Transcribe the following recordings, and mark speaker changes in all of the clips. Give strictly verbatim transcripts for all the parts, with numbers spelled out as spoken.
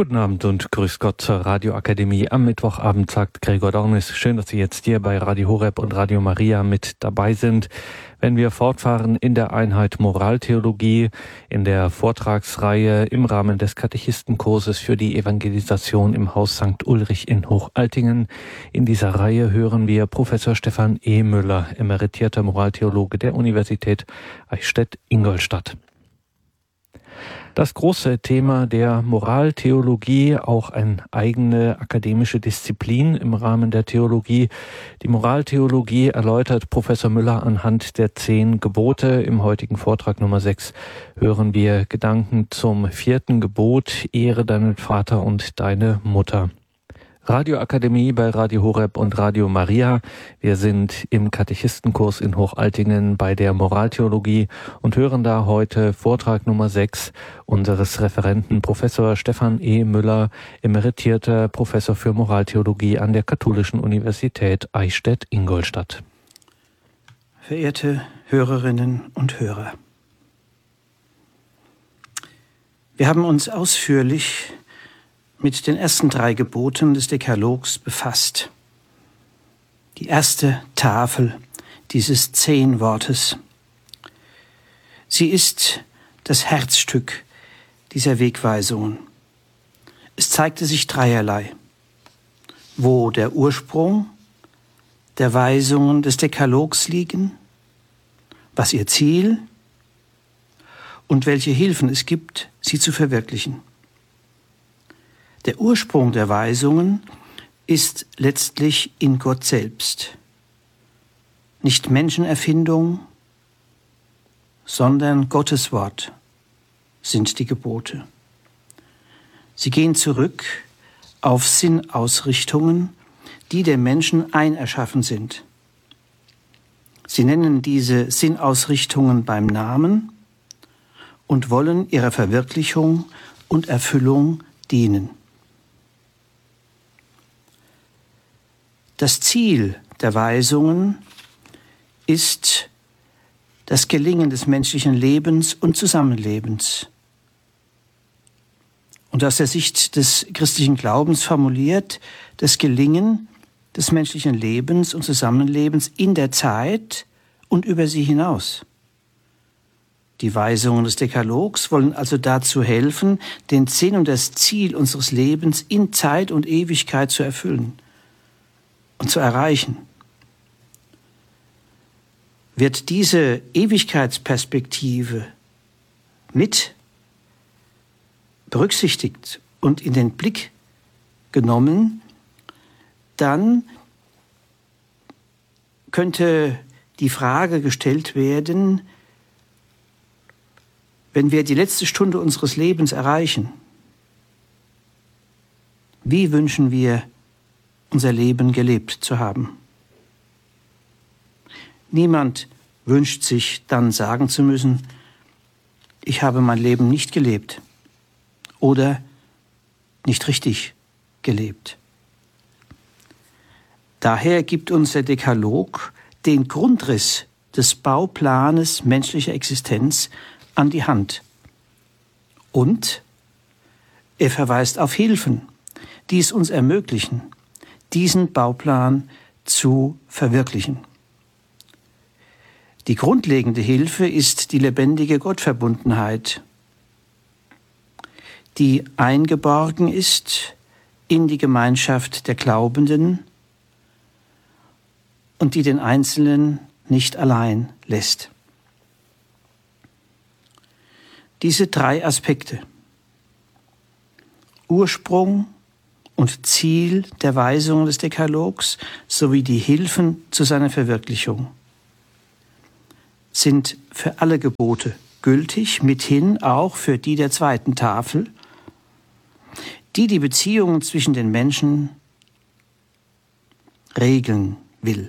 Speaker 1: Guten Abend und grüß Gott zur Radioakademie. Am Mittwochabend sagt Gregor Dornis. Schön, dass Sie jetzt hier bei Radio Horeb und Radio Maria mit dabei sind, wenn wir fortfahren in der Einheit Moraltheologie, in der Vortragsreihe im Rahmen des Katechistenkurses für die Evangelisation im Haus Sankt Ulrich in Hochaltingen. In dieser Reihe hören wir Professor Stefan E. Müller, emeritierter Moraltheologe der Universität Eichstätt-Ingolstadt. Das große Thema der Moraltheologie, auch eine eigene akademische Disziplin im Rahmen der Theologie. Die Moraltheologie erläutert Professor Müller anhand der zehn Gebote. Im heutigen Vortrag Nummer sechs hören wir Gedanken zum vierten Gebot: Ehre deinen Vater und deine Mutter. Radioakademie bei Radio Horeb und Radio Maria. Wir sind im Katechistenkurs in Hochaltingen bei der Moraltheologie und hören da heute Vortrag Nummer sechs unseres Referenten Professor Stefan E. Müller, emeritierter Professor für Moraltheologie an der Katholischen Universität Eichstätt-Ingolstadt.
Speaker 2: Verehrte Hörerinnen und Hörer, wir haben uns ausführlich mit den ersten drei Geboten des Dekalogs befasst. Die erste Tafel dieses Zehn-Wortes. Sie ist das Herzstück dieser Wegweisungen. Es zeigte sich dreierlei: wo der Ursprung der Weisungen des Dekalogs liegen, was ihr Ziel und welche Hilfen es gibt, sie zu verwirklichen. Der Ursprung der Weisungen ist letztlich in Gott selbst. Nicht Menschenerfindung, sondern Gottes Wort sind die Gebote. Sie gehen zurück auf Sinnausrichtungen, die dem Menschen einerschaffen sind. Sie nennen diese Sinnausrichtungen beim Namen und wollen ihrer Verwirklichung und Erfüllung dienen. Das Ziel der Weisungen ist das Gelingen des menschlichen Lebens und Zusammenlebens. Und aus der Sicht des christlichen Glaubens formuliert, das Gelingen des menschlichen Lebens und Zusammenlebens in der Zeit und über sie hinaus. Die Weisungen des Dekalogs wollen also dazu helfen, den Sinn und das Ziel unseres Lebens in Zeit und Ewigkeit zu erfüllen und zu erreichen. Wird diese Ewigkeitsperspektive mit berücksichtigt und in den Blick genommen, dann könnte die Frage gestellt werden, wenn wir die letzte Stunde unseres Lebens erreichen, wie wünschen wir unser Leben gelebt zu haben? Niemand wünscht sich dann sagen zu müssen, ich habe mein Leben nicht gelebt oder nicht richtig gelebt. Daher gibt uns der Dekalog den Grundriss des Bauplanes menschlicher Existenz an die Hand. Und er verweist auf Hilfen, die es uns ermöglichen, diesen Bauplan zu verwirklichen. Die grundlegende Hilfe ist die lebendige Gottverbundenheit, die eingeborgen ist in die Gemeinschaft der Glaubenden und die den Einzelnen nicht allein lässt. Diese drei Aspekte, Ursprung und Ziel der Weisungen des Dekalogs sowie die Hilfen zu seiner Verwirklichung, sind für alle Gebote gültig, mithin auch für die der zweiten Tafel, die die Beziehungen zwischen den Menschen regeln will.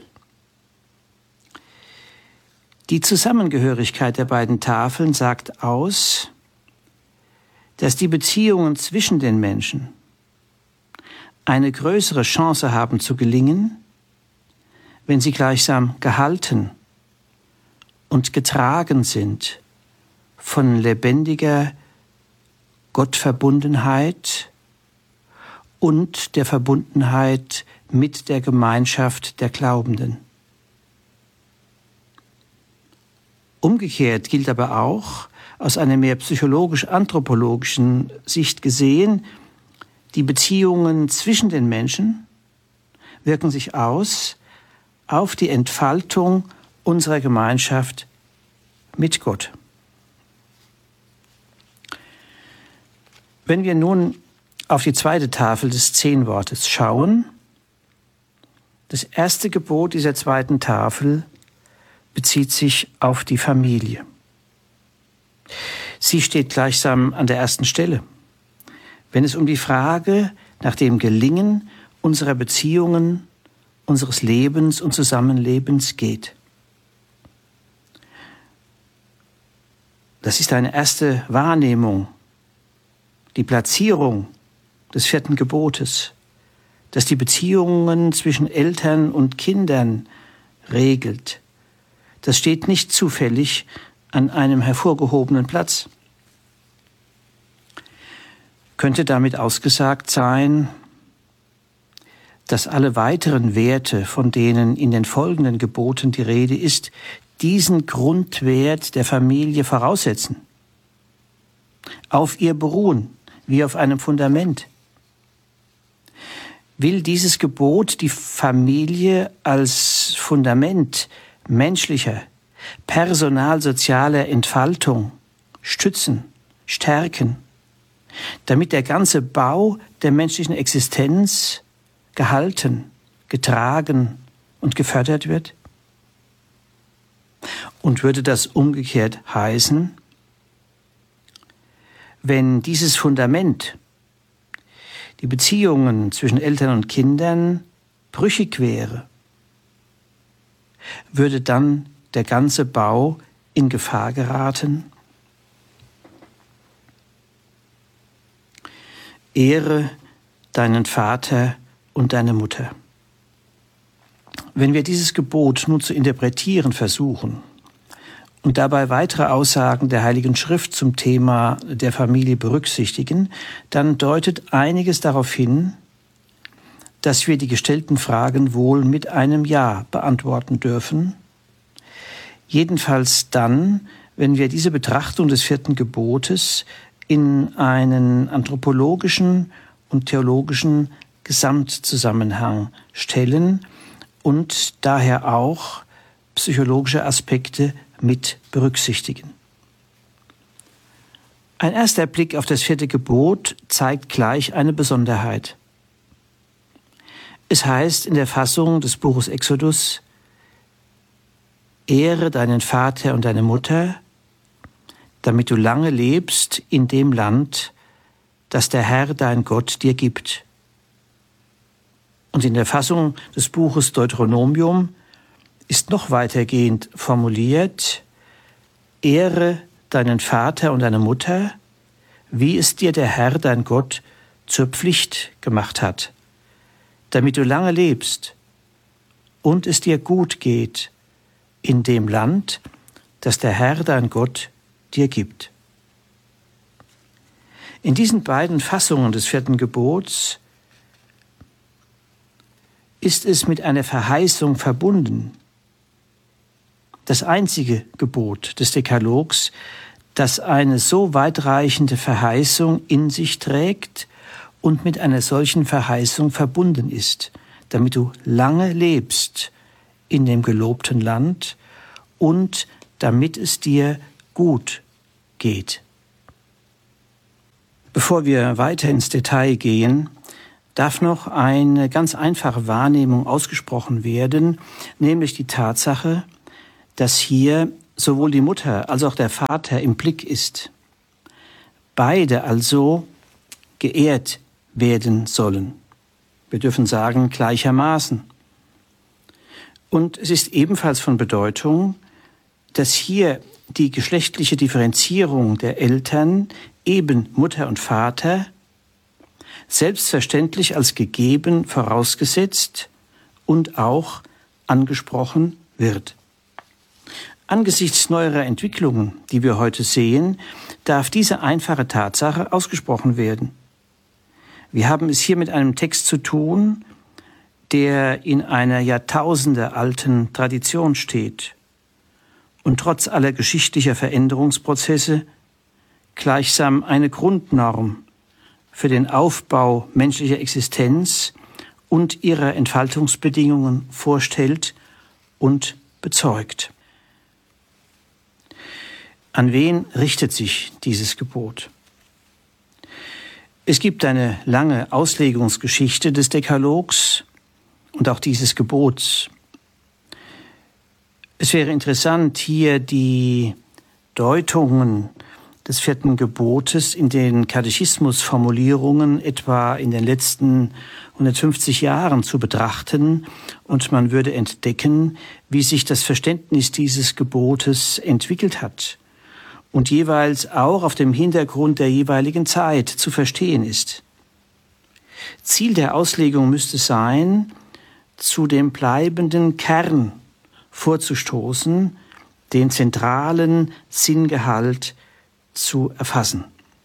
Speaker 2: Die Zusammengehörigkeit der beiden Tafeln sagt aus, dass die Beziehungen zwischen den Menschen eine größere Chance haben zu gelingen, wenn sie gleichsam gehalten und getragen sind von lebendiger Gottverbundenheit und der Verbundenheit mit der Gemeinschaft der Glaubenden. Umgekehrt gilt aber auch, aus einer mehr psychologisch-anthropologischen Sicht gesehen, die Beziehungen zwischen den Menschen wirken sich aus auf die Entfaltung unserer Gemeinschaft mit Gott. Wenn wir nun auf die zweite Tafel des Zehnwortes schauen, das erste Gebot dieser zweiten Tafel bezieht sich auf die Familie. Sie steht gleichsam an der ersten Stelle, wenn es um die Frage nach dem Gelingen unserer Beziehungen, unseres Lebens und Zusammenlebens geht. Das ist eine erste Wahrnehmung, die Platzierung des vierten Gebotes, das die Beziehungen zwischen Eltern und Kindern regelt. Das steht nicht zufällig an einem hervorgehobenen Platz. Könnte damit ausgesagt sein, dass alle weiteren Werte, von denen in den folgenden Geboten die Rede ist, diesen Grundwert der Familie voraussetzen, auf ihr beruhen, wie auf einem Fundament? Will dieses Gebot die Familie als Fundament menschlicher, personalsozialer Entfaltung stützen, stärken, damit der ganze Bau der menschlichen Existenz gehalten, getragen und gefördert wird? Und würde das umgekehrt heißen, wenn dieses Fundament, die Beziehungen zwischen Eltern und Kindern, brüchig wäre, würde dann der ganze Bau in Gefahr geraten? Ehre deinen Vater und deine Mutter. Wenn wir dieses Gebot nun zu interpretieren versuchen und dabei weitere Aussagen der Heiligen Schrift zum Thema der Familie berücksichtigen, dann deutet einiges darauf hin, dass wir die gestellten Fragen wohl mit einem Ja beantworten dürfen. Jedenfalls dann, wenn wir diese Betrachtung des vierten Gebotes in einen anthropologischen und theologischen Gesamtzusammenhang stellen und daher auch psychologische Aspekte mit berücksichtigen. Ein erster Blick auf das vierte Gebot zeigt gleich eine Besonderheit. Es heißt in der Fassung des Buches Exodus: Ehre deinen Vater und deine Mutter, damit du lange lebst in dem Land, das der Herr dein Gott dir gibt. Und in der Fassung des Buches Deuteronomium ist noch weitergehend formuliert: Ehre deinen Vater und deine Mutter, wie es dir der Herr dein Gott zur Pflicht gemacht hat, damit du lange lebst und es dir gut geht in dem Land, das der Herr dein Gott dir gibt. In diesen beiden Fassungen des vierten Gebots ist es mit einer Verheißung verbunden. Das einzige Gebot des Dekalogs, das eine so weitreichende Verheißung in sich trägt und mit einer solchen Verheißung verbunden ist, damit du lange lebst in dem gelobten Land und damit es dir gut geht. Bevor wir weiter ins Detail gehen, darf noch eine ganz einfache Wahrnehmung ausgesprochen werden, nämlich die Tatsache, dass hier sowohl die Mutter als auch der Vater im Blick ist. Beide also geehrt werden sollen. Wir dürfen sagen, gleichermaßen. Und es ist ebenfalls von Bedeutung, dass hier die geschlechtliche Differenzierung der Eltern, eben Mutter und Vater, selbstverständlich als gegeben vorausgesetzt und auch angesprochen wird. Angesichts neuerer Entwicklungen, die wir heute sehen, darf diese einfache Tatsache ausgesprochen werden. Wir haben es hier mit einem Text zu tun, der in einer jahrtausendealten Tradition steht und trotz aller geschichtlicher Veränderungsprozesse gleichsam eine Grundnorm für den Aufbau menschlicher Existenz und ihrer Entfaltungsbedingungen vorstellt und bezeugt. An wen richtet sich dieses Gebot? Es gibt eine lange Auslegungsgeschichte des Dekalogs und auch dieses Gebots. Es wäre interessant, hier die Deutungen des vierten Gebotes in den Katechismusformulierungen etwa in den letzten hundertfünfzig Jahren zu betrachten, und man würde entdecken, wie sich das Verständnis dieses Gebotes entwickelt hat und jeweils auch auf dem Hintergrund der jeweiligen Zeit zu verstehen ist. Ziel der Auslegung müsste sein, zu dem bleibenden Kern vorzustoßen, den zentralen Sinngehalt zu erfassen.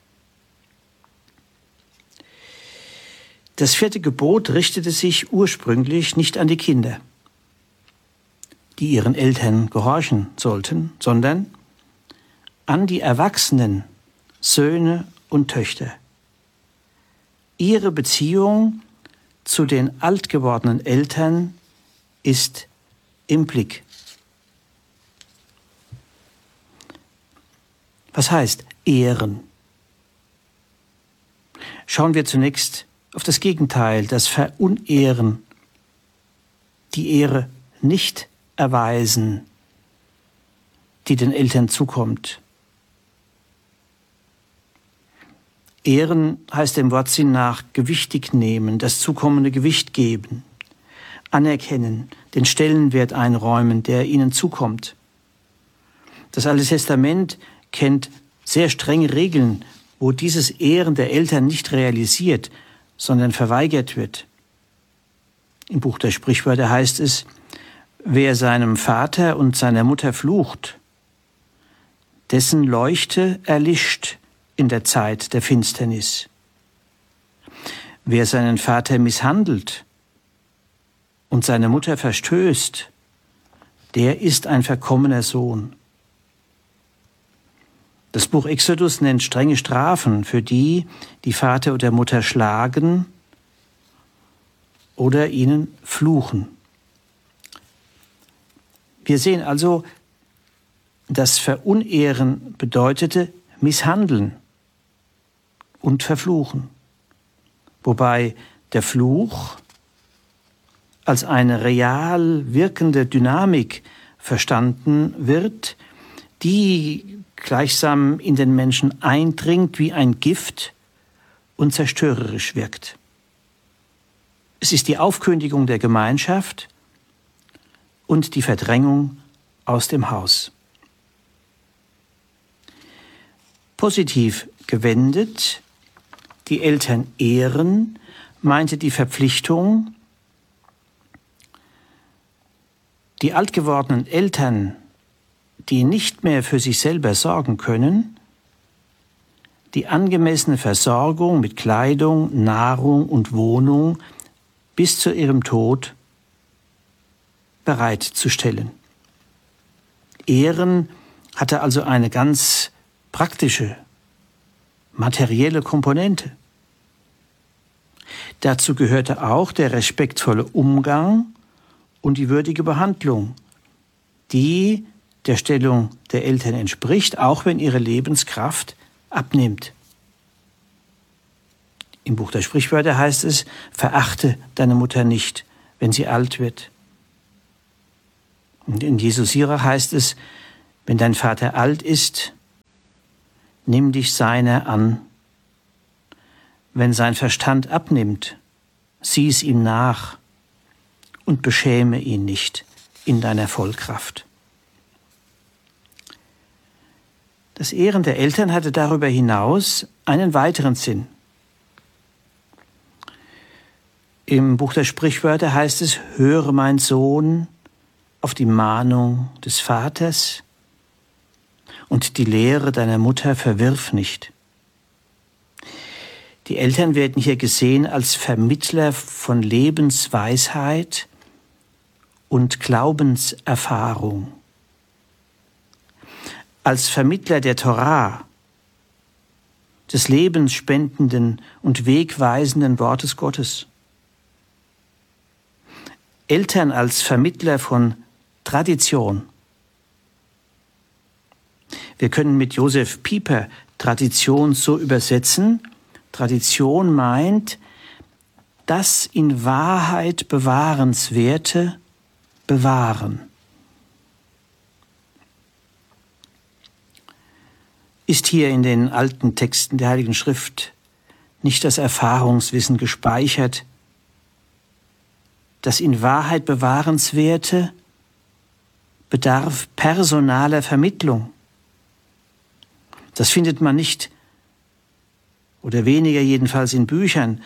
Speaker 2: Das vierte Gebot richtete sich ursprünglich nicht an die Kinder, die ihren Eltern gehorchen sollten, sondern an die Erwachsenen, Söhne und Töchter. Ihre Beziehung zu den alt gewordenen Eltern ist im Blick. Was heißt ehren? Schauen wir zunächst auf das Gegenteil, das Verunehren, die Ehre nicht erweisen, die den Eltern zukommt. Ehren heißt dem Wortsinn nach gewichtig nehmen, das zukommende Gewicht geben, anerkennen, den Stellenwert einräumen, der ihnen zukommt. Das Alte Testament kennt sehr strenge Regeln, wo dieses Ehren der Eltern nicht realisiert, sondern verweigert wird. Im Buch der Sprichwörter heißt es: Wer seinem Vater und seiner Mutter flucht, dessen Leuchte erlischt in der Zeit der Finsternis. Wer seinen Vater misshandelt und seine Mutter verstößt, der ist ein verkommener Sohn. Das Buch Exodus nennt strenge Strafen für die, die Vater oder Mutter schlagen oder ihnen fluchen. Wir sehen also, das Verunehren bedeutete misshandeln und verfluchen, wobei der Fluch als eine real wirkende Dynamik verstanden wird, die gleichsam in den Menschen eindringt wie ein Gift und zerstörerisch wirkt. Es ist die Aufkündigung der Gemeinschaft und die Verdrängung aus dem Haus. Positiv gewendet, die Eltern ehren, meinte die Verpflichtung, die alt gewordenen Eltern, die nicht mehr für sich selber sorgen können, die angemessene Versorgung mit Kleidung, Nahrung und Wohnung bis zu ihrem Tod bereitzustellen. Ehren hatte also eine ganz praktische, materielle Komponente. Dazu gehörte auch der respektvolle Umgang und die würdige Behandlung, die der Stellung der Eltern entspricht, auch wenn ihre Lebenskraft abnimmt. Im Buch der Sprichwörter heißt es: Verachte deine Mutter nicht, wenn sie alt wird. Und in Jesus Sirach heißt es: Wenn dein Vater alt ist, nimm dich seiner an. Wenn sein Verstand abnimmt, sieh es ihm nach und beschäme ihn nicht in deiner Vollkraft. Das Ehren der Eltern hatte darüber hinaus einen weiteren Sinn. Im Buch der Sprichwörter heißt es: Höre, mein Sohn, auf die Mahnung des Vaters und die Lehre deiner Mutter verwirf nicht. Die Eltern werden hier gesehen als Vermittler von Lebensweisheit und Glaubenserfahrung. Als Vermittler der Torah, des lebensspendenden und wegweisenden Wortes Gottes. Eltern als Vermittler von Tradition. Wir können mit Josef Pieper Tradition so übersetzen. Tradition meint, das in Wahrheit Bewahrenswerte bewahren. Ist hier in den alten Texten der Heiligen Schrift nicht das Erfahrungswissen gespeichert, das in Wahrheit Bewahrenswerte bedarf personaler Vermittlung? Das findet man nicht, oder weniger jedenfalls in Büchern,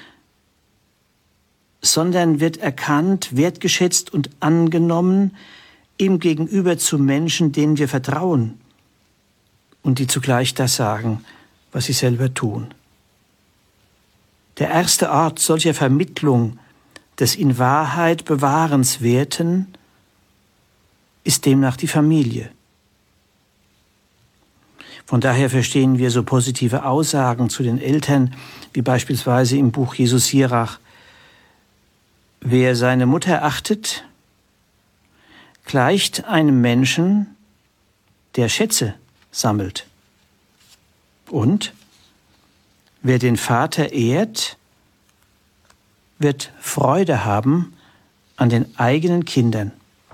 Speaker 2: sondern wird erkannt, wertgeschätzt und angenommen im Gegenüber zu Menschen, denen wir vertrauen und die zugleich das sagen, was sie selber tun. Der erste Ort solcher Vermittlung des in Wahrheit Bewahrenswerten ist demnach die Familie. Von daher verstehen wir so positive Aussagen zu den Eltern, wie beispielsweise im Buch Jesus Sirach: Wer seine Mutter achtet, gleicht einem Menschen, der Schätze sammelt. Und wer den Vater ehrt, wird Freude haben an den eigenen Kindern.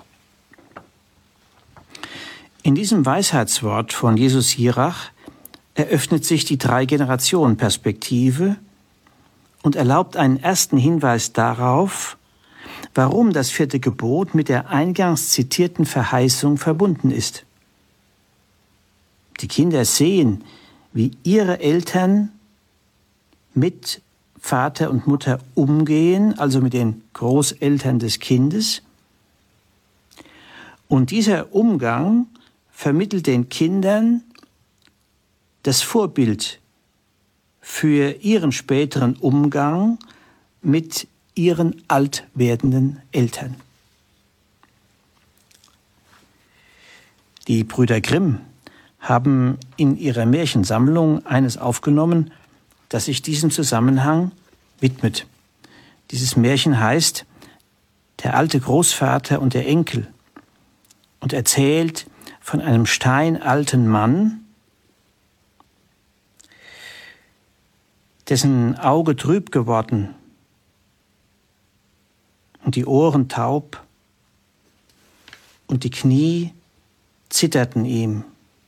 Speaker 2: In diesem Weisheitswort von Jesus Sirach eröffnet sich die Drei-Generationen-Perspektive und erlaubt einen ersten Hinweis darauf, warum das vierte Gebot mit der eingangs zitierten Verheißung verbunden ist. Die Kinder sehen, wie ihre Eltern mit Vater und Mutter umgehen, also mit den Großeltern des Kindes. Und dieser Umgang vermittelt den Kindern das Vorbild für ihren späteren Umgang mit ihren alt werdenden Eltern. Die Brüder Grimm haben in ihrer Märchensammlung eines aufgenommen, das sich diesem Zusammenhang widmet. Dieses Märchen heißt Der alte Großvater und der Enkel und erzählt von einem steinalten Mann, dessen Auge trüb geworden und die Ohren taub und die Knie zitterten ihm.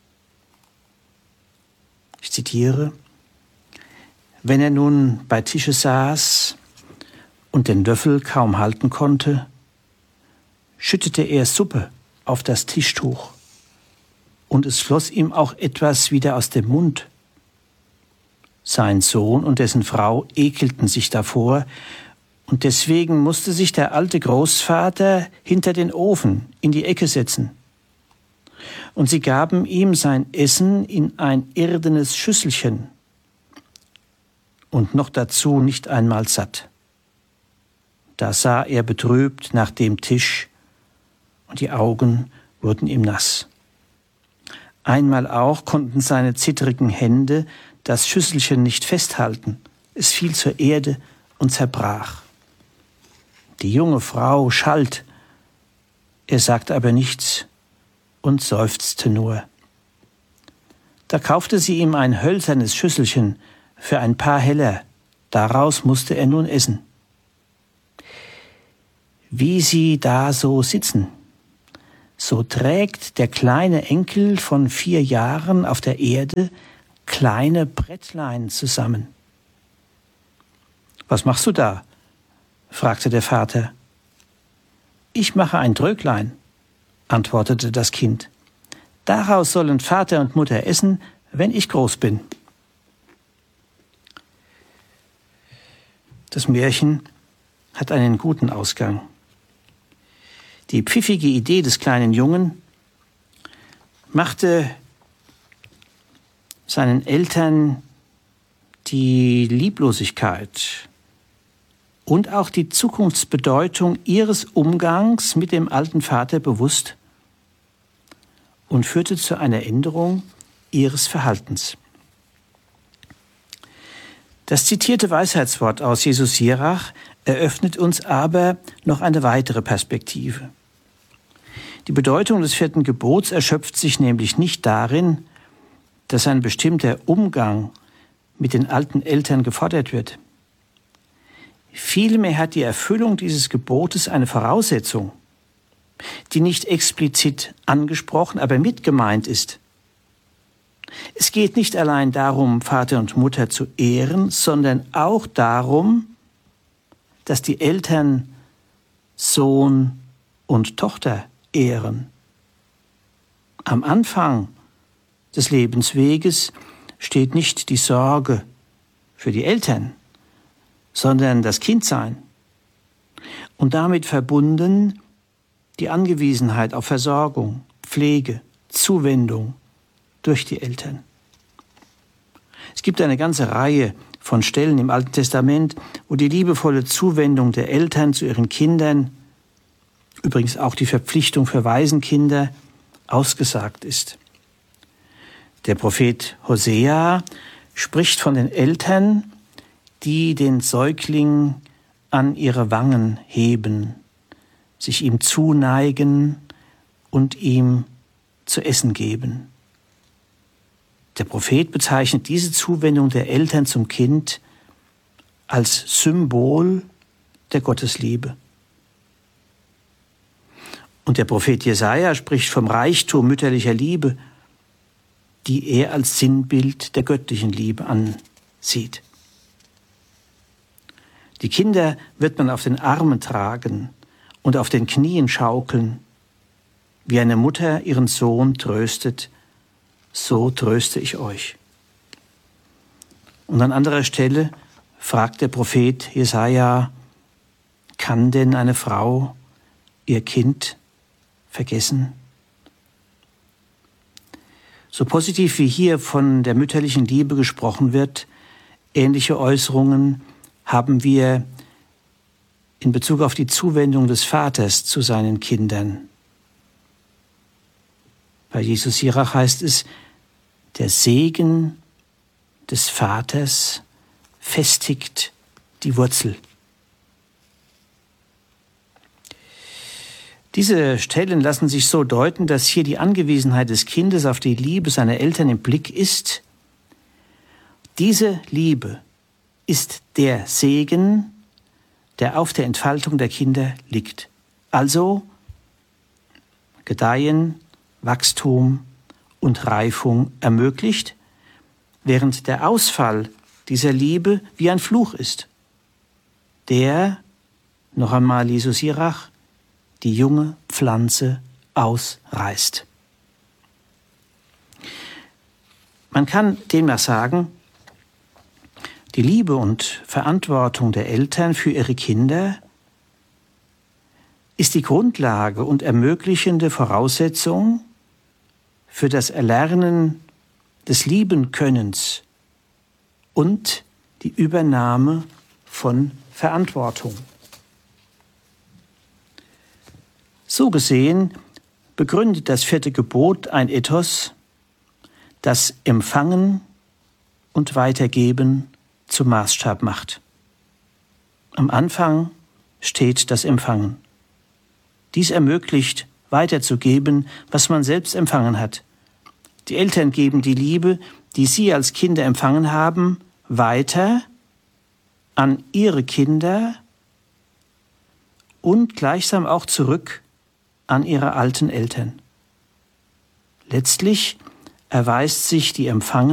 Speaker 2: Ich zitiere: Wenn er nun bei Tische saß und den Löffel kaum halten konnte, schüttete er Suppe auf das Tischtuch und es floss ihm auch etwas wieder aus dem Mund. Sein Sohn und dessen Frau ekelten sich davor, und deswegen musste sich der alte Großvater hinter den Ofen in die Ecke setzen. Und sie gaben ihm sein Essen in ein irdenes Schüsselchen und noch dazu nicht einmal satt. Da sah er betrübt nach dem Tisch und die Augen wurden ihm nass. Einmal auch konnten seine zittrigen Hände das Schüsselchen nicht festhalten. Es fiel zur Erde und zerbrach. Die junge Frau schalt, er sagte aber nichts und seufzte nur. Da kaufte sie ihm ein hölzernes Schüsselchen für ein paar Heller, daraus musste er nun essen. Wie sie da so sitzen, so trägt der kleine Enkel von vier Jahren auf der Erde kleine Brettlein zusammen. »Was machst du da?« fragte der Vater. »Ich mache ein Tröglein«, antwortete das Kind. »Daraus sollen Vater und Mutter essen, wenn ich groß bin.« Das Märchen hat einen guten Ausgang. Die pfiffige Idee des kleinen Jungen machte seinen Eltern die Lieblosigkeit und auch die Zukunftsbedeutung ihres Umgangs mit dem alten Vater bewusst und führte zu einer Änderung ihres Verhaltens. Das zitierte Weisheitswort aus Jesus Sirach eröffnet uns aber noch eine weitere Perspektive. Die Bedeutung des vierten Gebots erschöpft sich nämlich nicht darin, dass ein bestimmter Umgang mit den alten Eltern gefordert wird. Vielmehr hat die Erfüllung dieses Gebotes eine Voraussetzung, die nicht explizit angesprochen, aber mitgemeint ist. Es geht nicht allein darum, Vater und Mutter zu ehren, sondern auch darum, dass die Eltern Sohn und Tochter ehren. Am Anfang des Lebensweges steht nicht die Sorge für die Eltern, sondern das Kindsein und damit verbunden die Angewiesenheit auf Versorgung, Pflege, Zuwendung durch die Eltern. Es gibt eine ganze Reihe von Stellen im Alten Testament, wo die liebevolle Zuwendung der Eltern zu ihren Kindern, übrigens auch die Verpflichtung für Waisenkinder, ausgesagt ist. Der Prophet Hosea spricht von den Eltern, die den Säugling an ihre Wangen heben, sich ihm zuneigen und ihm zu essen geben. Der Prophet bezeichnet diese Zuwendung der Eltern zum Kind als Symbol der Gottesliebe. Und der Prophet Jesaja spricht vom Reichtum mütterlicher Liebe, die er als Sinnbild der göttlichen Liebe ansieht. Die Kinder wird man auf den Armen tragen und auf den Knien schaukeln. Wie eine Mutter ihren Sohn tröstet, so tröste ich euch. Und an anderer Stelle fragt der Prophet Jesaja, kann denn eine Frau ihr Kind vergessen? So positiv wie hier von der mütterlichen Liebe gesprochen wird, ähnliche Äußerungen haben wir in Bezug auf die Zuwendung des Vaters zu seinen Kindern. Bei Jesus Sirach heißt es, der Segen des Vaters festigt die Wurzel. Diese Stellen lassen sich so deuten, dass hier die Angewiesenheit des Kindes auf die Liebe seiner Eltern im Blick ist. Diese Liebe ist der Segen, der auf der Entfaltung der Kinder liegt. Also Gedeihen, Wachstum und Reifung ermöglicht, während der Ausfall dieser Liebe wie ein Fluch ist, der, noch einmal Jesus Sirach, die junge Pflanze ausreißt. Man kann demnach sagen, die Liebe und Verantwortung der Eltern für ihre Kinder ist die Grundlage und ermöglichende Voraussetzung für das Erlernen des Liebenkönnens und die Übernahme von Verantwortung. So gesehen begründet das vierte Gebot ein Ethos, das Empfangen und Weitergeben zum Maßstab macht. Am Anfang steht das Empfangen. Dies ermöglicht, weiterzugeben, was man selbst empfangen hat. Die Eltern geben die Liebe, die sie als Kinder empfangen haben, weiter an ihre Kinder und gleichsam auch zurück an ihre alten Eltern. Letztlich erweist sich die Empfangen